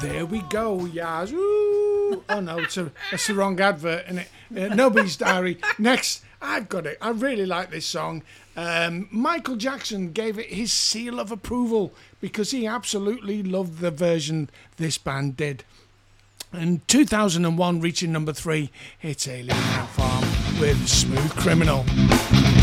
There we go, Yaz. Ooh. Oh no, it's the wrong advert, isn't it? Nobody's Diary. Next, I've got it. I really like this song. Michael Jackson gave it his seal of approval because he absolutely loved the version this band did. In 2001, reaching number 3, it's Alien Ant Farm with Smooth Criminal.